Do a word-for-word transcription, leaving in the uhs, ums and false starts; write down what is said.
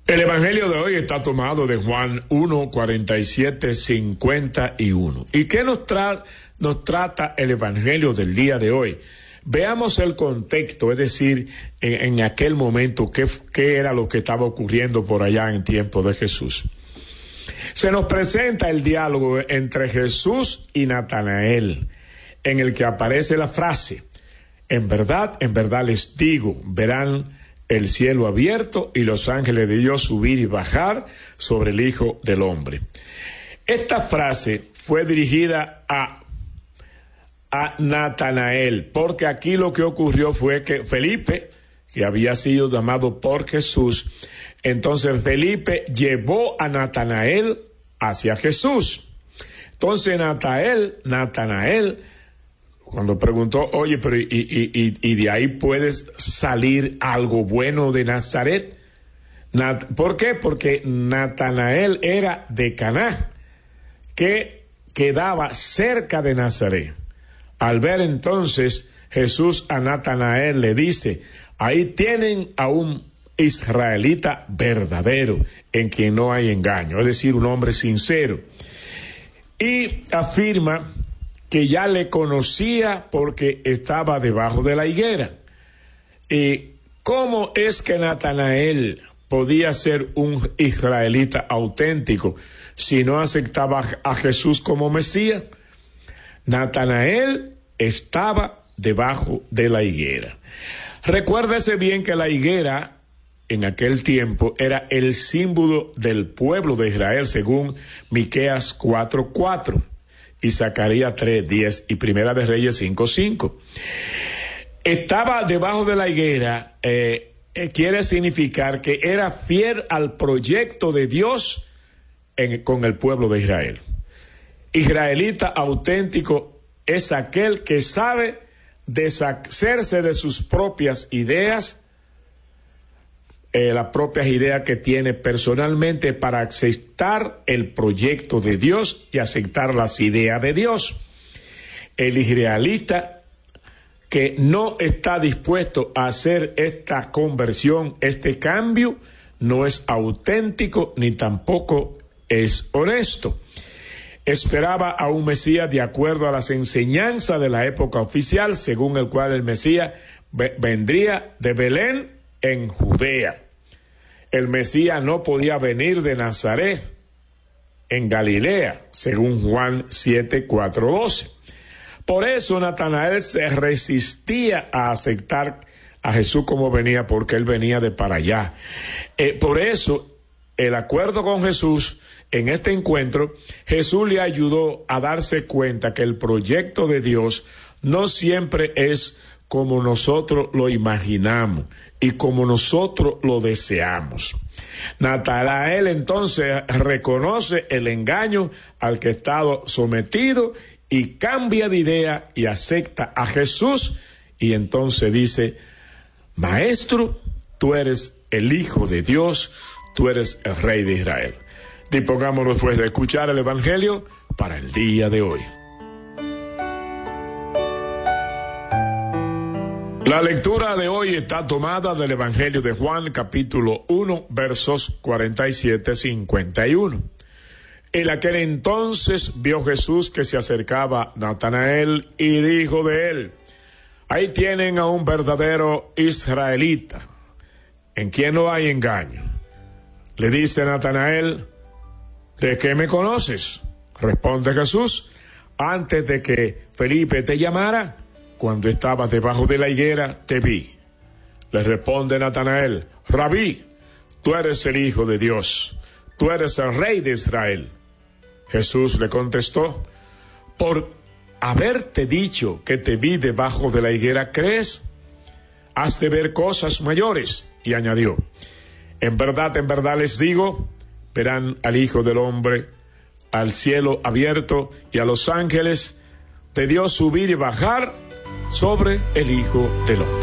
El evangelio de hoy está tomado de Juan uno, cuarenta y siete, cincuenta y uno. ¿Y qué nos, tra- nos trata el evangelio del día de hoy? Veamos el contexto, es decir, en, en aquel momento, qué, qué era lo que estaba ocurriendo por allá en tiempo de Jesús. Se nos presenta el diálogo entre Jesús y Natanael, en el que aparece la frase: en verdad, en verdad les digo, verán el cielo abierto y los ángeles de Dios subir y bajar sobre el Hijo del Hombre. Esta frase fue dirigida a, a Natanael, porque aquí lo que ocurrió fue que Felipe, que había sido llamado por Jesús, entonces Felipe llevó a Natanael hacia Jesús. Entonces Natanael, Natanael, cuando preguntó, oye, pero y, y, y, y de ahí puedes salir algo bueno de Nazaret. Nat, ¿Por qué? Porque Natanael era de Caná, que quedaba cerca de Nazaret. Al ver entonces Jesús a Natanael le dice: ahí tienen a un israelita verdadero, en quien no hay engaño, es decir, un hombre sincero. Y afirma que ya le conocía porque estaba debajo de la higuera. ¿Y cómo es que Natanael podía ser un israelita auténtico si no aceptaba a Jesús como Mesías? Natanael estaba debajo de la higuera. Recuérdese bien que la higuera en aquel tiempo era el símbolo del pueblo de Israel, según Miqueas cuatro cuatro. Y Zacarías tres diez y Primera de Reyes cinco cinco. Estaba debajo de la higuera, eh, eh, quiere significar que era fiel al proyecto de Dios en, con el pueblo de Israel. Israelita auténtico es aquel que sabe deshacerse de sus propias ideas, Eh, las propias ideas que tiene personalmente, para aceptar el proyecto de Dios y aceptar las ideas de Dios. El israelita que no está dispuesto a hacer esta conversión, este cambio, no es auténtico ni tampoco es honesto. Esperaba a un Mesías de acuerdo a las enseñanzas de la época oficial, según el cual el Mesías vendría de Belén, en Judea. El Mesías no podía venir de Nazaret, en Galilea, según Juan siete cuatro doce. Por eso Natanael se resistía a aceptar a Jesús como venía, porque él venía de para allá. Eh, por eso, el acuerdo con Jesús, en este encuentro, Jesús le ayudó a darse cuenta que el proyecto de Dios no siempre es como nosotros lo imaginamos y como nosotros lo deseamos. Natanael entonces reconoce el engaño al que estaba sometido y cambia de idea y acepta a Jesús, y entonces dice: Maestro, tú eres el Hijo de Dios, tú eres el Rey de Israel. Dispongámonos pues de escuchar el Evangelio para el día de hoy. La lectura de hoy está tomada del Evangelio de Juan, capítulo uno, versos cuarenta y siete a cincuenta y uno. En aquel entonces vio Jesús que se acercaba Natanael y dijo de él: ahí tienen a un verdadero israelita, en quien no hay engaño. Le dice Natanael: ¿de qué me conoces? Responde Jesús: antes de que Felipe te llamara, cuando estabas debajo de la higuera, te vi. Le responde Natanael: Rabí, tú eres el Hijo de Dios, tú eres el Rey de Israel. Jesús le contestó: por haberte dicho que te vi debajo de la higuera, ¿crees? Has de ver cosas mayores. Y añadió: en verdad, en verdad les digo, verán al Hijo del Hombre, al cielo abierto y a los ángeles de Dios subir y bajar sobre el Hijo del Hombre.